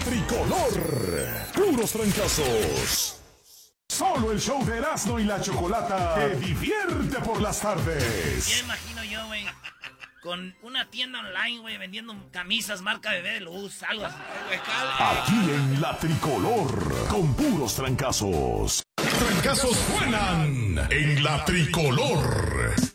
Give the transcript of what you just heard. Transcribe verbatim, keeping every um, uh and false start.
Tricolor. Puros trancazos. Solo el show de Erasmo y la Chocolata te divierte por las tardes. Ya imagino yo, güey, con una tienda online, güey, vendiendo camisas marca Bebé de Luz, algo así. Aquí en la Tricolor, con puros trancazos. Trancazos suenan en la Tricolor.